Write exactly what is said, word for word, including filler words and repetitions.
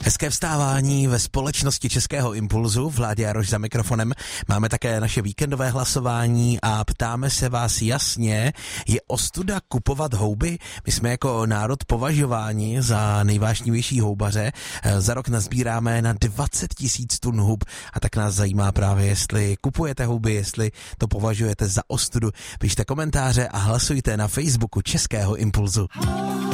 Hezké vstávání ve společnosti Českého impulzu, Vládě Jaroš za mikrofonem. Máme také naše víkendové hlasování a ptáme se vás jasně, je ostuda kupovat houby? My jsme jako národ považováni za nejvášnivější houbaře. Za rok nazbíráme na dvacet tisíc tun hub a tak nás zajímá právě, jestli kupujete houby, jestli to považujete za ostudu. Pište komentáře a hlasujte na Facebooku Českého impulzu.